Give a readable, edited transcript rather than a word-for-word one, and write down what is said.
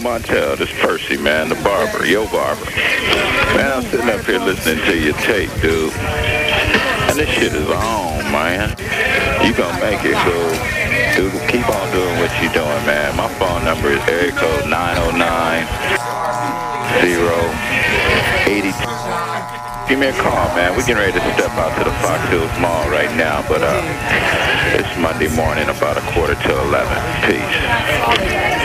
Montel. This Percy, man, the barber, yo barber. Man, I'm sitting up here listening to your tape, dude. And this shit is on, man. You gonna make it, cool. Dude, keep on doing what you doing, man. My phone number is area code 909-082. Give me a call, man. We're getting ready to step out to the Fox Hills Mall right now, but it's Monday morning, about 11:15. Peace.